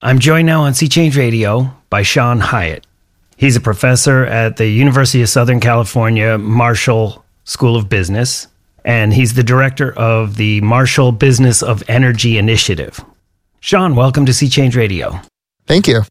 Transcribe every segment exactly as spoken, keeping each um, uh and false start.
I'm joined now on Sea Change Radio by Sean Hyatt. He's a professor at the University of Southern California Marshall School of Business, and he's the director of the Marshall Business of Energy Initiative. Sean, welcome to Sea Change Radio. Thank you.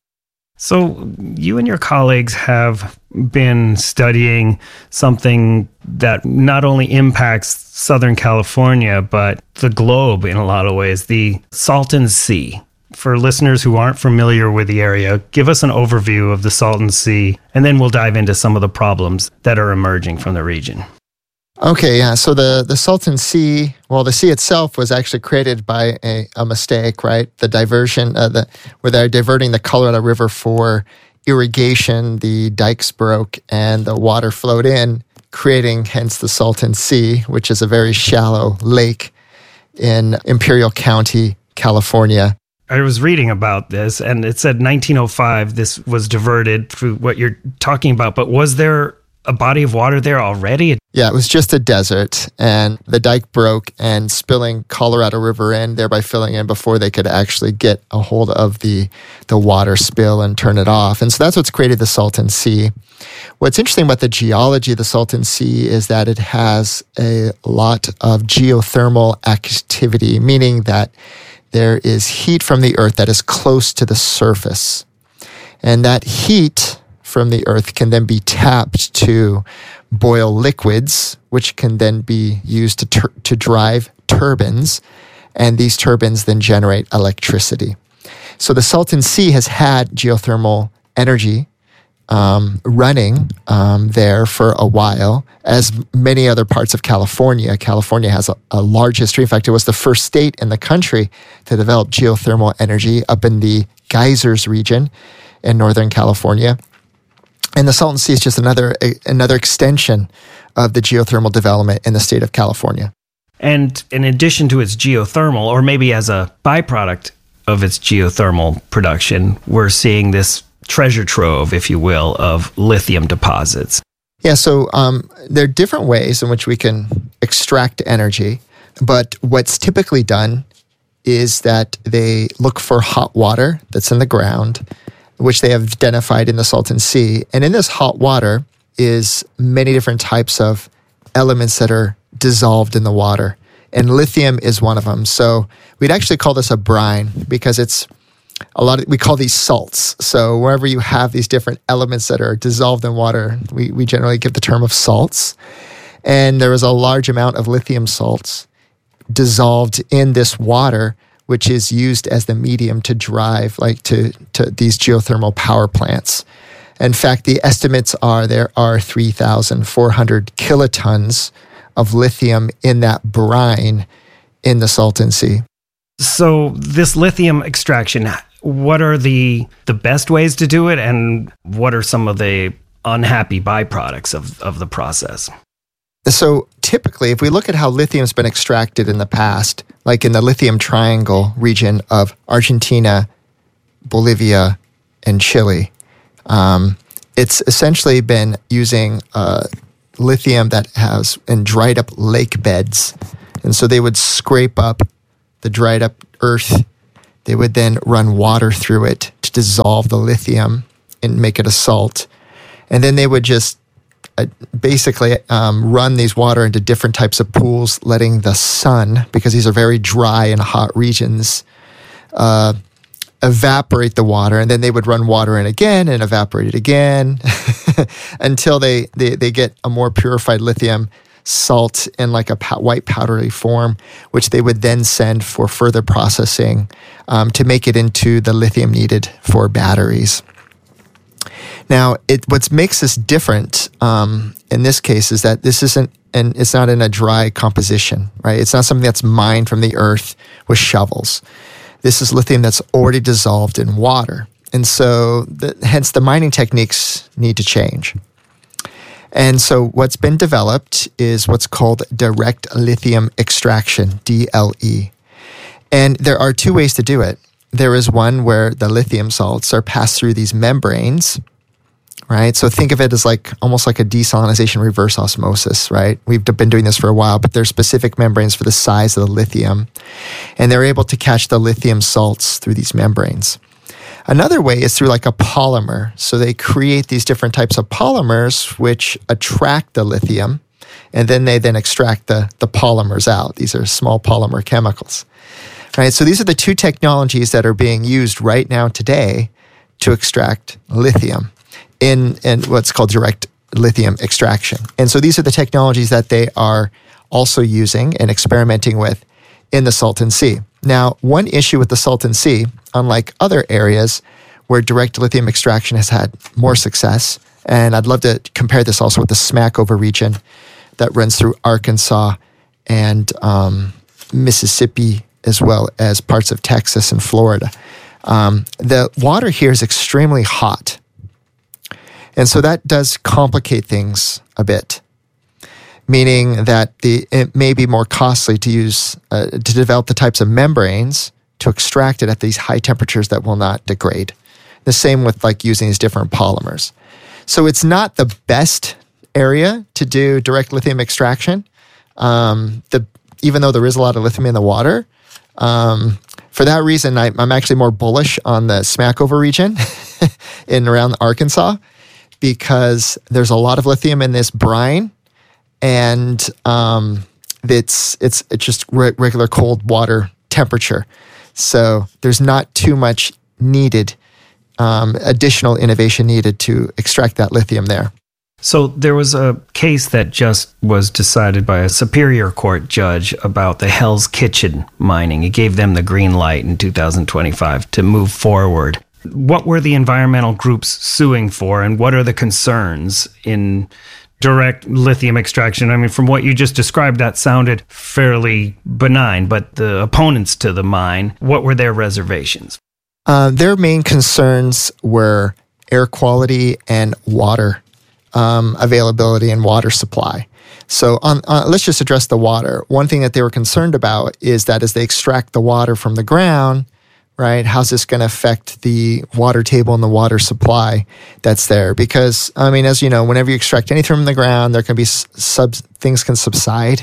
So you and your colleagues have been studying something that not only impacts Southern California, but the globe in a lot of ways, the Salton Sea. For listeners who aren't familiar with the area, give us an overview of the Salton Sea, and then we'll dive into some of the problems that are emerging from the region. Okay, yeah. So the, the Salton Sea, well, the sea itself was actually created by a, a mistake, right? The diversion, uh, the where they're diverting the Colorado River for irrigation, the dikes broke and the water flowed in, creating hence the Salton Sea, which is a very shallow lake in Imperial County, California. I was reading about this, and it said nineteen oh five this was diverted through what you're talking about, but was there a body of water there already? Yeah, it was just a desert, and the dike broke and spilling Colorado River in, thereby filling in before they could actually get a hold of the, the water spill and turn it off. And so that's what's created the Salton Sea. What's interesting about the geology of the Salton Sea is that it has a lot of geothermal activity, meaning that there is heat from the earth that is close to the surface. And that heat from the earth can then be tapped to boil liquids, which can then be used to tur- to drive turbines, and these turbines then generate electricity. So the Salton Sea has had geothermal energy um, running um, there for a while, as many other parts of California. California has a, a large history. In fact, it was the first state in the country to develop geothermal energy up in the Geysers region in Northern California. And the Salton Sea is just another another extension of the geothermal development in the state of California. And in addition to its geothermal, or maybe as a byproduct of its geothermal production, we're seeing this treasure trove, if you will, of lithium deposits. Yeah, so um, there are different ways in which we can extract energy, but what's typically done is that they look for hot water that's in the ground, which they have identified in the Salton Sea. And in this hot water is many different types of elements that are dissolved in the water. And lithium is one of them. So we'd actually call this a brine because it's a lot of, we call these salts. So wherever you have these different elements that are dissolved in water, we, we generally give the term of salts. And there is a large amount of lithium salts dissolved in this water, which is used as the medium to drive like to, to these geothermal power plants. In fact, the estimates are there are three thousand four hundred kilotons of lithium in that brine in the Salton Sea. So this lithium extraction, what are the the best ways to do it, and what are some of the unhappy byproducts of, of the process? So typically, if we look at how lithium's been extracted in the past, like in the lithium triangle region of Argentina, Bolivia, and Chile, um, it's essentially been using uh, lithium that has in dried up lake beds. And so they would scrape up the dried up earth. They would then run water through it to dissolve the lithium and make it a salt. And then they would just Uh, basically um, run these water into different types of pools, letting the sun, because these are very dry and hot regions, uh, evaporate the water. And then they would run water in again and evaporate it again until they, they, they get a more purified lithium salt in like a pow- white powdery form, which they would then send for further processing um, to make it into the lithium needed for batteries. Now, it what makes this different um, in this case is that this isn't, and it's not in a dry composition, right? It's not something that's mined from the earth with shovels. This is lithium that's already dissolved in water. And so, the, hence, the mining techniques need to change. And so what's been developed is what's called direct lithium extraction, D L E. And there are two ways to do it. There is one where the lithium salts are passed through these membranes, right? So think of it as like almost like a desalinization reverse osmosis, right? We've been doing this for a while, but there's specific membranes for the size of the lithium. And they're able to catch the lithium salts through these membranes. Another way is through like a polymer. So they create these different types of polymers which attract the lithium, and then they then extract the, the polymers out. These are small polymer chemicals. Right? So these are the two technologies that are being used right now today to extract lithium in, in what's called direct lithium extraction. And so these are the technologies that they are also using and experimenting with in the Salton Sea. Now, one issue with the Salton Sea, unlike other areas where direct lithium extraction has had more success, and I'd love to compare this also with the Smackover region that runs through Arkansas and um, Mississippi, as well as parts of Texas and Florida. Um, the water here is extremely hot. And so that does complicate things a bit, meaning that the it may be more costly to use, uh, to develop the types of membranes to extract it at these high temperatures that will not degrade. The same with like using these different polymers. So it's not the best area to do direct lithium extraction. Um, the even though there is a lot of lithium in the water, um, for that reason, I, I'm actually more bullish on the Smackover region in around Arkansas, because there's a lot of lithium in this brine, and um, it's it's it's just re- regular cold water temperature. So there's not too much needed, um, additional innovation needed to extract that lithium there. So there was a case that just was decided by a Superior Court judge about the Hell's Kitchen mining. It gave them the green light in two thousand twenty-five to move forward. What were the environmental groups suing for, and what are the concerns in direct lithium extraction? I mean, from what you just described, that sounded fairly benign, but the opponents to the mine, what were their reservations? Uh, their main concerns were air quality and water um, availability and water supply. So on, uh, let's just address the water. One thing that they were concerned about is that as they extract the water from the ground, right, how's this going to affect the water table and the water supply that's there? Because, I mean, as you know, whenever you extract anything from the ground, there can be sub things can subside.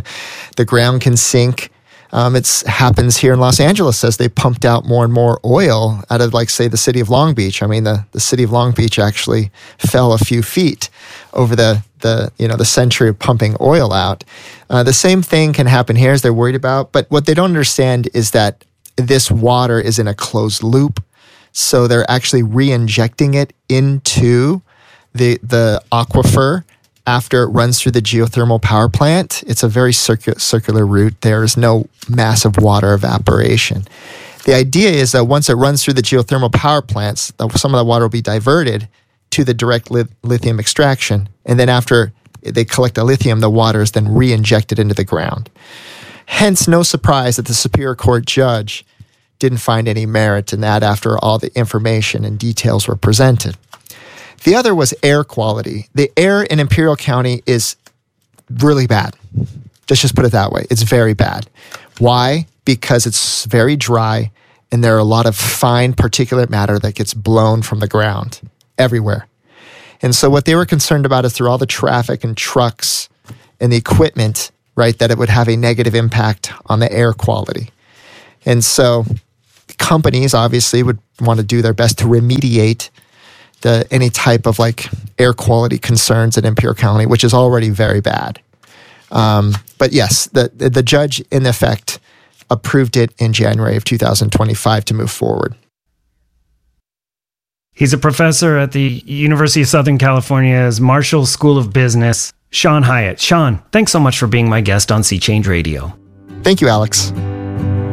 The ground can sink. Um, it happens here in Los Angeles as they pumped out more and more oil out of, like, say, the city of Long Beach. I mean, the, the city of Long Beach actually fell a few feet over the, the you know, the century of pumping oil out. Uh, the same thing can happen here as they're worried about. But what they don't understand is that this water is in a closed loop. So they're actually re-injecting it into the, the aquifer after it runs through the geothermal power plant. It's a very circu- circular route. There is no massive water evaporation. The idea is that once it runs through the geothermal power plants, some of the water will be diverted to the direct li- lithium extraction. And then after they collect the lithium, the water is then re-injected into the ground. Hence, no surprise that the Superior Court judge didn't find any merit in that after all the information and details were presented. The other was air quality. The air in Imperial County is really bad. Let's just put it that way. It's very bad. Why? Because it's very dry and there are a lot of fine particulate matter that gets blown from the ground everywhere. And so what they were concerned about is through all the traffic and trucks and the equipment, right, that it would have a negative impact on the air quality. And so companies obviously would want to do their best to remediate the any type of like air quality concerns in Imperial County, which is already very bad. Um, but yes, the the judge in effect approved it in January of two thousand twenty-five to move forward. He's a professor at the University of Southern California's Marshall School of Business, Sean Hyatt. Sean, thanks so much for being my guest on Sea Change Radio. Thank you, Alex.